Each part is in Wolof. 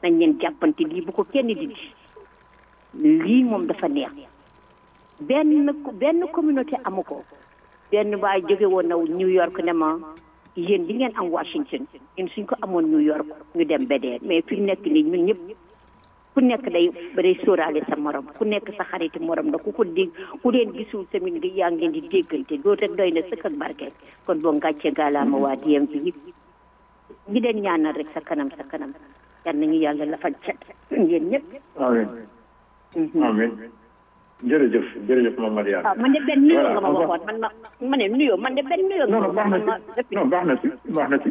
nañ leen jàppante lii bu ko kenn di lii moom dafa neex benn communauté amu ko benn waay jóge woon na New York ne ma yéen li ngeen am Washington ñun suñ ko amoon New York ñu dem bedee mais fi nekk nii ñun ñëpp ku nekk day sóoraale sa morom ku nekk sa xariti morom da ku ko dégg ku leen gisul tamit nga yaa ngeen di déggante loolu rek doy na sëkk ak barke kon boo ngàcce gaalaama waa DMV bi ñi leen ñaanal rek sa kanam yal nañu yàlla la fa cat yéen ñëpp. amiin jërëjëf Mame Mariane. man de benn nuyoo nga ma waxoon man de benn nuyoo nga ma waxoon. non baax na ci baax na ci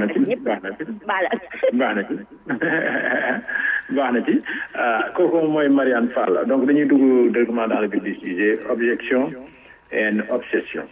kooku mooy Mariane Fall donc dañuy dugg directement dans le vif du sujet objection and obsession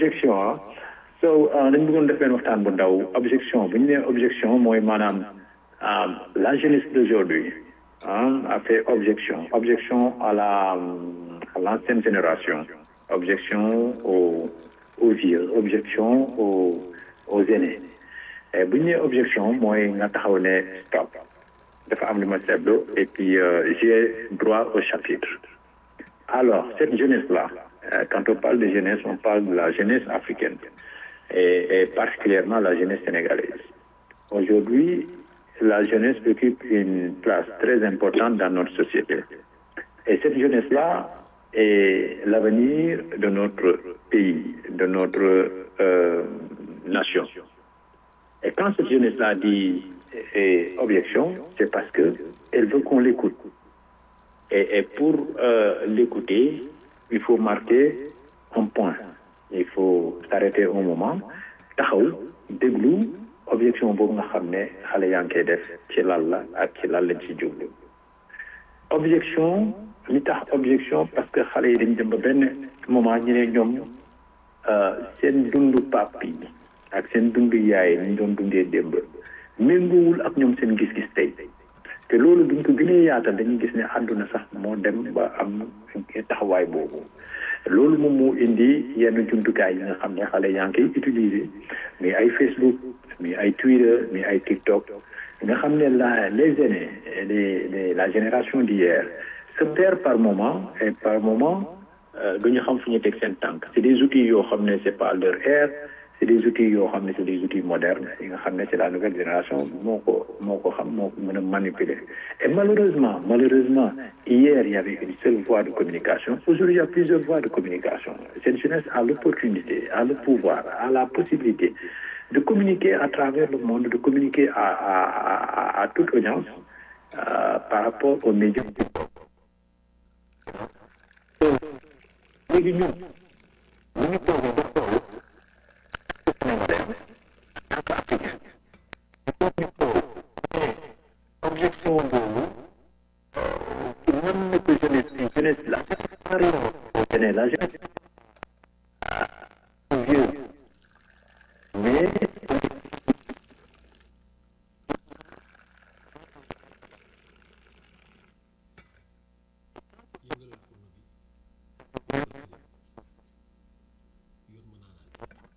so dañu bëggoon def benn waxtaan bu ndaw objection bu ñu nee objection mooy maanaam la jeunesse d'aujourd'hui a fait objection à l'ancienne génération, objection aux vieux, objection aux aînés. Et bu ñu nee objection mooy nga taxaw ne stop dafa am lu ma seetlu et puis j'ai droit au chapitre. Alors cette jeunesse-là, quand on parle de jeunesse, on parle de la jeunesse africaine et particulièrement la jeunesse sénégalaise. Aujourd'hui, la jeunesse occupe une place très importante dans notre société. Et cette jeunesse-là est l'avenir de notre pays, de notre nation. Et quand cette jeunesse-là dit objection, c'est parce qu'elle veut qu'on l'écoute. Et pour l'écouter, il faut marquer un point. Il faut s'arrêter un moment, taxaw déglu objection boobu nga xam ne xale yaa ngi koy def ci lan la ak ci lan lañ ci jublu objection li tax objection parce que xale yi dañ dem ba benn moment ñu ne ñoom seen dundu pap yi ak seen dundu yaay ñu doon dundee démb méngoowul ak ñoom seen gis-gis tey te loolu duñ ko gënee yaatal dañuy gis ne àdduna sax moo dem ba am taxawaay boobu loolu moom moo indi yenn jumtukaay yi nga xam ne xale yaa ngi koy utiliser mais ay Facebook mais ay Twitter mais ay TikTok nga xam ne les aînés la génération d'hier se perd par moment et par moment duñu xam fu ñu teg seen tànk c'est des outils yoo xam ne c'est pas leur ère c'est des outils yoo xam ne c'est des outils modernes yi nga xam ne c'est la nouvelle génération moo ko xam moo ko mën a manipuler et malheureusement hier il y avait une seule voie de communication aujourd'hui il y a plusieurs voies de communication cette jeunesse a l'opportunité a le pouvoir a la possibilité de communiquer à travers le monde de communiquer à toute audience par rapport aux médias léegi ñun bu ñu toogee ba xool objection boobu nan la ko jeunesse la jeunesse la jeunesse